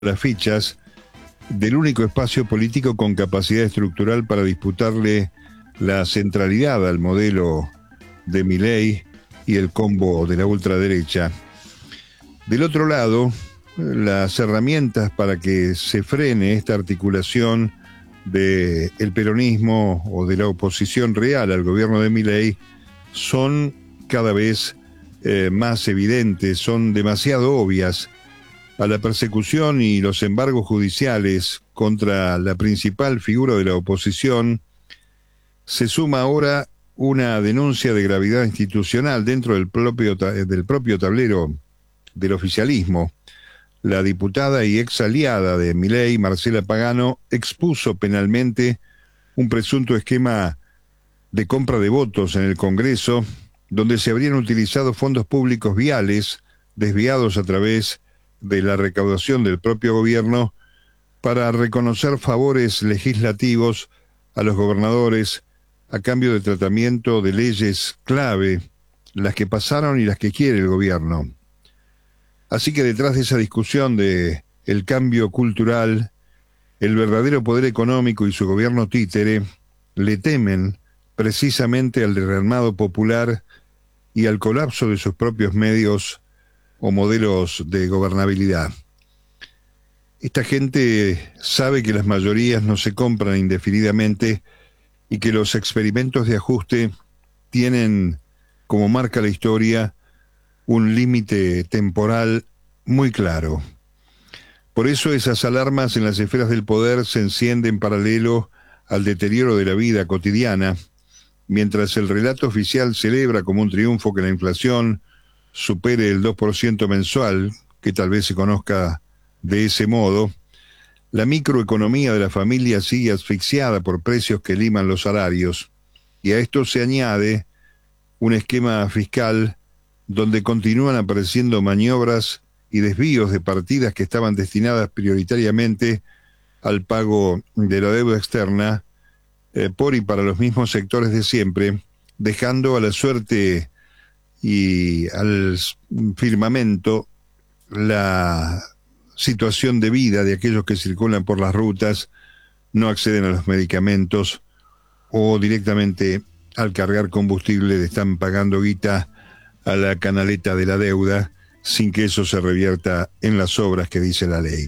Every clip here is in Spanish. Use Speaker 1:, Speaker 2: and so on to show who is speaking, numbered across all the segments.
Speaker 1: las fichas del único espacio político con capacidad estructural para disputarle la centralidad al modelo de Milei y el combo de la ultraderecha. Del otro lado, las herramientas para que se frene esta articulación del peronismo o de la oposición real al gobierno de Milei son cada vez más evidentes, son demasiado obvias. A la persecución y los embargos judiciales contra la principal figura de la oposición se suma ahora una denuncia de gravedad institucional dentro del propio tablero del oficialismo. La diputada y ex aliada de Milei, Marcela Pagano, expuso penalmente un presunto esquema de compra de votos en el Congreso, donde se habrían utilizado fondos públicos viales desviados a través de la recaudación del propio gobierno para reconocer favores legislativos a los gobernadores a cambio de tratamiento de leyes clave, las que pasaron y las que quiere el gobierno. Así que detrás de esa discusión de el cambio cultural, el verdadero poder económico y su gobierno títere le temen precisamente al derramado popular y al colapso de sus propios medios o modelos de gobernabilidad. Esta gente sabe que las mayorías no se compran indefinidamente y que los experimentos de ajuste tienen, como marca la historia, un límite temporal muy claro. Por eso esas alarmas en las esferas del poder se encienden paralelo al deterioro de la vida cotidiana, mientras el relato oficial celebra como un triunfo que la inflación supere el 2% mensual, que tal vez se conozca de ese modo. La microeconomía de la familia sigue asfixiada por precios que liman los salarios, y a esto se añade un esquema fiscal donde continúan apareciendo maniobras y desvíos de partidas que estaban destinadas prioritariamente al pago de la deuda externa por y para los mismos sectores de siempre, dejando a la suerte y al firmamento la situación de vida de aquellos que circulan por las rutas, no acceden a los medicamentos o directamente al cargar combustible le están pagando guita a la canaleta de la deuda sin que eso se revierta en las obras que dice la ley.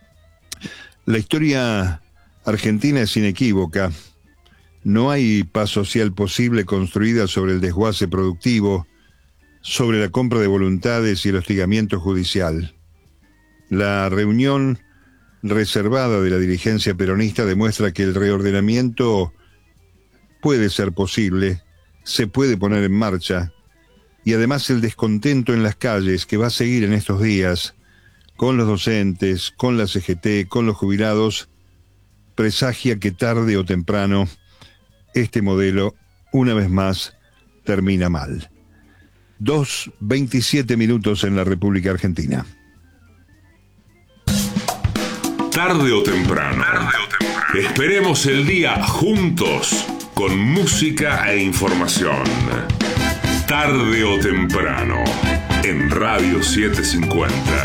Speaker 1: La historia argentina es inequívoca. No hay paz social posible construida sobre el desguace productivo, sobre la compra de voluntades y el hostigamiento judicial. La reunión reservada de la dirigencia peronista demuestra que el reordenamiento puede ser posible, se puede poner en marcha, y además el descontento en las calles que va a seguir en estos días, con los docentes, con la CGT, con los jubilados, presagia que tarde o temprano este modelo, una vez más, termina mal. 2:27 minutos en la República Argentina.
Speaker 2: Tarde o temprano. Esperemos el día juntos, con música e información. Tarde o temprano, en Radio 750.